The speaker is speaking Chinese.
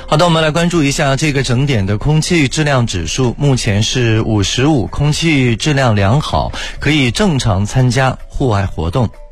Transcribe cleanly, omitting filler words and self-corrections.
好的，我们来关注一下这个整点的空气质量指数，目前是55，空气质量良好，可以正常参加户外活动。